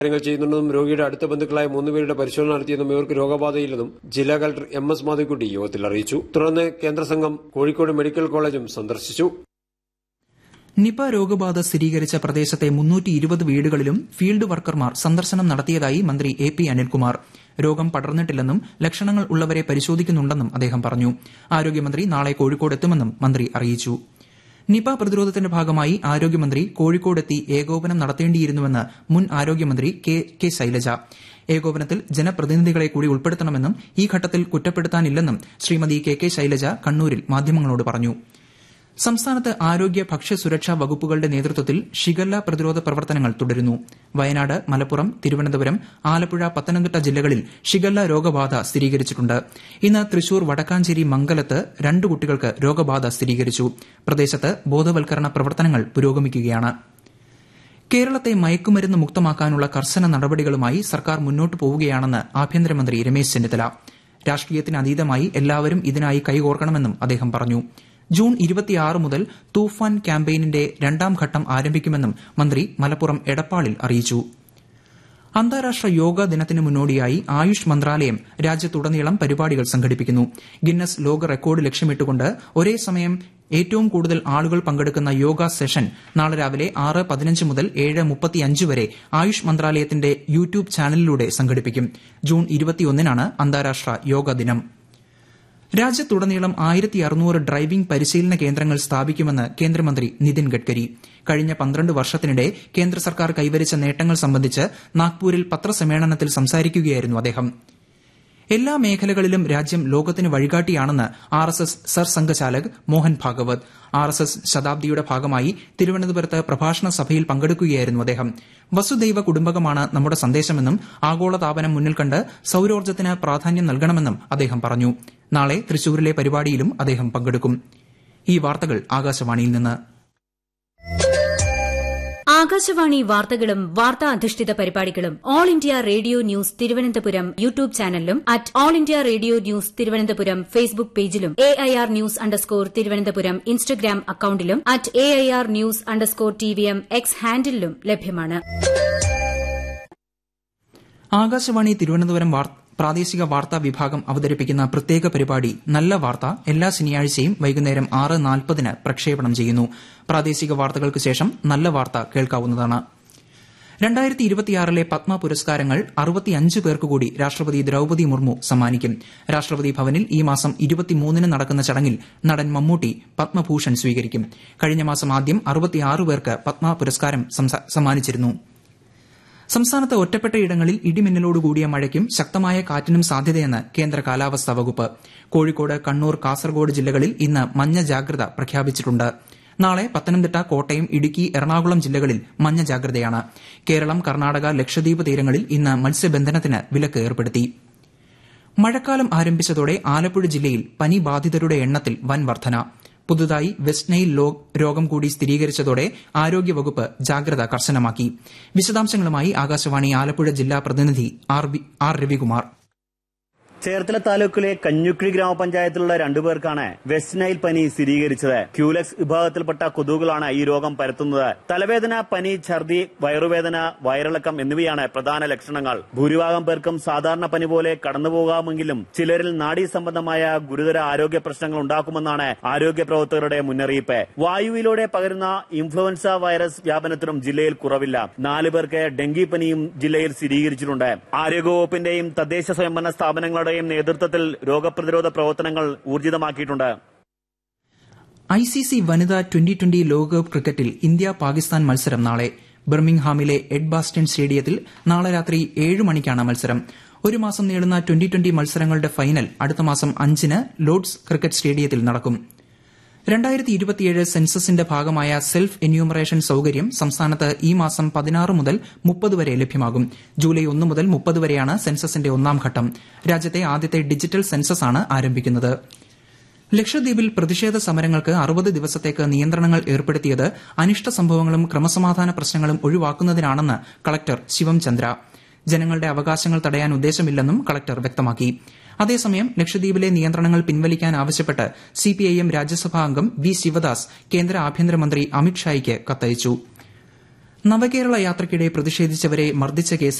കാര്യങ്ങൾ ചെയ്യുന്നുണ്ടെന്നും രോഗിയുടെ അടുത്ത ബന്ധുക്കളായ 3 പേരുടെ പരിശോധന നടത്തിയെന്നും ഇവർക്ക് രോഗബാധയില്ലെന്നും ജില്ലാ കളക്ടർ MS മാധവിക്കുട്ടി യോഗത്തിൽ അറിയിച്ചു. തുടർന്ന് കേന്ദ്ര സംഘം കോഴിക്കോട് മെഡിക്കൽ കോളേജും സന്ദർശിച്ചു. നിപ രോഗബാധ സ്ഥിരീകരിച്ച പ്രദേശത്തെ 320 വീടുകളിലും ഫീൽഡ് വർക്കർമാർ സന്ദർശനം നടത്തിയതായി മന്ത്രി AP അനിൽകുമാർ. രോഗം പടർന്നിട്ടില്ലെന്നും ലക്ഷണങ്ങൾ ഉള്ളവരെ പരിശോധിക്കുന്നുണ്ടെന്നും അദ്ദേഹം പറഞ്ഞു. ആരോഗ്യമന്ത്രി നാളെ കോഴിക്കോട് എത്തുമെന്നും മന്ത്രി അറിയിച്ചു. നിപ പ്രതിരോധത്തിന്റെ ഭാഗമായി ആരോഗ്യമന്ത്രി കോഴിക്കോടെത്തി ഏകോപനം നടത്തേണ്ടിയിരുന്നുവെന്ന് മുൻ ആരോഗ്യമന്ത്രി കെ ശൈലജ. ഏകോപനത്തിൽ ജനപ്രതിനിധികളെ കൂടി ഉൾപ്പെടുത്തണമെന്നും ഈ ഘട്ടത്തിൽ കുറ്റപ്പെടുത്താനില്ലെന്നും ശ്രീമതി കെ ശൈലജ കണ്ണൂരിൽ മാധ്യമങ്ങളോട് പറഞ്ഞു. സംസ്ഥാനത്ത് ആരോഗ്യ ഭക്ഷ്യസുരക്ഷാ വകുപ്പുകളുടെ നേതൃത്വത്തിൽ ഷിഗല്ല പ്രതിരോധ പ്രവർത്തനങ്ങൾ തുടരുന്നു. വയനാട്, മലപ്പുറം, തിരുവനന്തപുരം, ആലപ്പുഴ, പത്തനംതിട്ട ജില്ലകളിൽ ഷിഗല്ല രോഗബാധ സ്ഥിരീകരിച്ചിട്ടുണ്ട്. ഇന്ന് തൃശൂർ വടക്കാഞ്ചേരി മംഗലത്ത് 2 കുട്ടികൾക്ക് രോഗബാധ സ്ഥിരീകരിച്ചു. പ്രദേശത്ത് ബോധവൽക്കരണ പ്രവർത്തനങ്ങൾ പുരോഗമിക്കുകയാണ്. കേരളത്തെ മയക്കുമരുന്ന് മുക്തമാക്കാനുള്ള കർശന നടപടികളുമായി സർക്കാർ മുന്നോട്ട് പോവുകയാണെന്ന് ആഭ്യന്തരമന്ത്രി രമേശ് ചെന്നിത്തല. രാഷ്ട്രീയത്തിനതീതമായി എല്ലാവരും ഇതിനായി കൈകോർക്കണമെന്നും അദ്ദേഹം പറഞ്ഞു. ജൂൺ 26 മുതൽ തൂഫാൻ ക്യാമ്പയിനിന്റെ 2ാം ഘട്ടം ആരംഭിക്കുമെന്നും മന്ത്രി മലപ്പുറം എടപ്പാളിൽ അറിയിച്ചു. അന്താരാഷ്ട്ര യോഗാ ദിനത്തിന് മുന്നോടിയായി ആയുഷ് മന്ത്രാലയം രാജ്യത്തുടനീളം പരിപാടികൾ സംഘടിപ്പിക്കുന്നു. ഗിന്നസ് ലോക റെക്കോർഡ് ലക്ഷ്യമിട്ടുകൊണ്ട് ഒരേ സമയം ഏറ്റവും കൂടുതൽ ആളുകൾ പങ്കെടുക്കുന്ന യോഗ സെഷൻ നാളെ രാവിലെ 6:15 മുതൽ 7:35 വരെ ആയുഷ് മന്ത്രാലയത്തിന്റെ യൂട്യൂബ് ചാനലിലൂടെ സംഘടിപ്പിക്കും. ജൂൺ 21-നാണ് അന്താരാഷ്ട്ര യോഗാ ദിനം. രാജ്യത്തുടനീളം 1600 ഡ്രൈവിംഗ് പരിശീലന കേന്ദ്രങ്ങൾ സ്ഥാപിക്കുമെന്ന് കേന്ദ്രമന്ത്രി നിതിൻ ഗഡ്കരി. കഴിഞ്ഞ 12 വർഷത്തിനിടെ കേന്ദ്ര സർക്കാർ കൈവരിച്ച നേട്ടങ്ങൾ സംബന്ധിച്ച് നാഗ്പൂരിൽ പത്രസമ്മേളനത്തിൽ സംസാരിക്കുകയായിരുന്നു അദ്ദേഹം. എല്ലാ മേഖലകളിലും രാജ്യം ലോകത്തിന് വഴികാട്ടിയാണെന്ന് RSS സർസംഘചാലക് മോഹൻ ഭാഗവത്. RSS ശതാബ്ദിയുടെ ഭാഗമായി തിരുവനന്തപുരത്ത് പ്രഭാഷണ സഭയിൽ പങ്കെടുക്കുകയായിരുന്നു അദ്ദേഹം. വസുദൈവ കുടുംബകമാണ് നമ്മുടെ സന്ദേശമെന്നും ആഗോളതാപനം മുന്നിൽ കണ്ട് സൌരോർജ്ജത്തിന് പ്രാധാന്യം നൽകണമെന്നും അദ്ദേഹം പറഞ്ഞു. നാളെ തൃശൂരിലെ പരിപാടിയിലും അദ്ദേഹം പങ്കെടുക്കും. ഈ വാർത്തകൾ ആകാശവാണിയിൽ നിന്ന്. ആകാശവാണി വാർത്തകളും വാർത്താ അധിഷ്ഠിത പരിപാടികളും all India radio news Thiruvananthapuram YouTube ചാനലിലും @all India radio news Thiruvananthapuram Facebook പേജിലും AIR ന്യൂസ് _തിരുവനന്തപുരം ഇൻസ്റ്റഗ്രാം അക്കൌണ്ടിലും @AIR ന്യൂസ് _TVM X ഹാൻഡിലും ലഭ്യമാണ്. ആകാശവാണി തിരുവനന്തപുരം പ്രാദേശിക വാർത്താ വിഭാഗം അവതരിപ്പിക്കുന്ന പ്രത്യേക പരിപാടി നല്ല വാർത്ത എല്ലാ ശനിയാഴ്ചയും വൈകുന്നേരം 6:40 പ്രക്ഷേപണം ചെയ്യുന്നു. പ്രാദേശിക വാർത്തകൾക്ക് ശേഷം നല്ല വാർത്ത കേൾക്കാവുന്നതാണ്. 2026 പത്മ പുരസ്കാരങ്ങൾ 65 പേർക്ക് കൂടി രാഷ്ട്രപതി ദ്രൌപദി മുർമു സമ്മാനിക്കും. രാഷ്ട്രപതി ഭവനിൽ ഈ മാസം 23 നടക്കുന്ന ചടങ്ങിൽ നടൻ മമ്മൂട്ടി പത്മഭൂഷൺ സ്വീകരിക്കും. കഴിഞ്ഞ മാസം ആദ്യം 66 പേർക്ക് പത്മ പുരസ്കാരം സമ്മാനിച്ചിരുന്നു. സംസ്ഥാനത്ത് ഒറ്റപ്പെട്ടയിടങ്ങളിൽ ഇടിമിന്നലോടുകൂടിയ മഴയ്ക്കും ശക്തമായ കാറ്റിനും സാധ്യതയെന്ന് കേന്ദ്ര കാലാവസ്ഥാ വകുപ്പ്. കോഴിക്കോട്, കണ്ണൂർ, കാസർഗോഡ് ജില്ലകളിൽ ഇന്ന് മഞ്ഞ ജാഗ്രത പ്രഖ്യാപിച്ചിട്ടുണ്ട്. നാളെ പത്തനംതിട്ട, കോട്ടയം, ഇടുക്കി, എറണാകുളം ജില്ലകളിൽ മഞ്ഞ ജാഗ്രതയാണ്. കേരളം, കർണാടക, ലക്ഷദ്വീപ് തീരങ്ങളിൽ ഇന്ന് മത്സ്യബന്ധനത്തിന് വിലക്ക് ഏർപ്പെടുത്തി. മഴക്കാലം ആരംഭിച്ചതോടെ ആലപ്പുഴ ജില്ലയിൽ പനി ബാധിതരുടെ എണ്ണത്തിൽ വൻ വർധന. പുതുതായി വെസ്റ്റ് നൈൽ രോഗം കൂടി സ്ഥിരീകരിച്ചതോടെ ആരോഗ്യവകുപ്പ് ജാഗ്രത കർശനമാക്കി. വിശദാംശങ്ങളുമായി ആകാശവാണി ആലപ്പുഴ ജില്ലാ പ്രതിനിധി ആർ രവികുമാർ. ചേർത്തല താലൂക്കിലെ കഞ്ഞുക്കിഴി ഗ്രാമപഞ്ചായത്തിലുള്ള 2 പേർക്കാണ് വെസ്റ്റ് നൈൽ പനി സ്ഥിരീകരിച്ചത്. ക്യൂലെക്സ് വിഭാഗത്തിൽപ്പെട്ട കൊതുകുകളാണ് ഈ രോഗം പരത്തുന്നത്. തലവേദന, പനി, ഛർദി, വയറുവേദന, വയറിളക്കം എന്നിവയാണ് പ്രധാന ലക്ഷണങ്ങൾ. ഭൂരിഭാഗം പേർക്കും സാധാരണ പനി പോലെ കടന്നുപോകാമെങ്കിലും ചിലരിൽ നാഡീ സംബന്ധമായ ഗുരുതര ആരോഗ്യ പ്രശ്നങ്ങൾ ഉണ്ടാക്കുമെന്നാണ് ആരോഗ്യ പ്രവർത്തകരുടെ മുന്നറിയിപ്പ്. വായുവിലൂടെ പകരുന്ന ഇൻഫ്ലുവൻസ വൈറസ് വ്യാപനത്തിനും ജില്ലയിൽ കുറവില്ല. 4 പേർക്ക് ഡെങ്കിപ്പനിയും ജില്ലയിൽ സ്ഥിരീകരിച്ചിട്ടുണ്ട്. ആരോഗ്യവകുപ്പിന്റെയും തദ്ദേശ സ്വയംഭരണ സ്ഥാപനങ്ങളുടെ നേതൃത്വത്തിൽ രോഗപ്രതിരോധ പ്രവർത്തനങ്ങൾ ഊർജിതമാക്കിയിട്ടുണ്ട്. ICC വനിതാ 2020 ലോകകപ്പ് ക്രിക്കറ്റിൽ ഇന്ത്യ പാകിസ്ഥാൻ മത്സരം നാളെ. ബർമിംഗ്ഹാമിലെ എഡ്ബാസ്റ്റൺ സ്റ്റേഡിയത്തിൽ നാളെ രാത്രി 7 മണിക്കാണ് മത്സരം. ഒരു മാസം നീളുന്ന 2020 മത്സരങ്ങളുടെ ഫൈനൽ അടുത്ത മാസം 5-ന് ലോർഡ്സ് ക്രിക്കറ്റ് സ്റ്റേഡിയത്തിൽ നടക്കും. 2027 സെൻസസിന്റെ ഭാഗമായ സെൽഫ് എന്യൂമറേഷൻ സൌകര്യം സംസ്ഥാനത്ത് ഈ മാസം 16 മുതൽ 30 വരെ ലഭ്യമാകും. ജൂലൈ 1 മുതൽ 30 വരെയാണ് സെൻസസിന്റെ 1ാം ഘട്ടം. രാജ്യത്തെ ആദ്യത്തെ ഡിജിറ്റൽ സെൻസസാണ് ആരംഭിക്കുന്നത്. ലക്ഷദ്വീപിൽ പ്രതിഷേധ സമരങ്ങൾക്ക് 60 ദിവസത്തേക്ക് നിയന്ത്രണങ്ങൾ ഏർപ്പെടുത്തിയത് അനിഷ്ട സംഭവങ്ങളും ക്രമസമാധാന പ്രശ്നങ്ങളും ഒഴിവാക്കുന്നതിനാണെന്ന് കളക്ടർ ശിവം ചന്ദ്ര. ജനങ്ങളുടെ അവകാശങ്ങൾ തടയാൻ ഉദ്ദേശമില്ലെന്നും കളക്ടർ വ്യക്തമാക്കി. അതേസമയം ലക്ഷദ്വീപിലെ നിയന്ത്രണങ്ങൾ പിൻവലിക്കാൻ ആവശ്യപ്പെട്ട് CPIM രാജ്യസഭാ അംഗം വി ശിവദാസ് കേന്ദ്ര ആഭ്യന്തരമന്ത്രി അമിത്ഷായ്ക്ക് കത്തയച്ചു. നവകേരള യാത്രയ്ക്കിടെ പ്രതിഷേധിച്ചവരെ മർദ്ദിച്ച കേസിൽ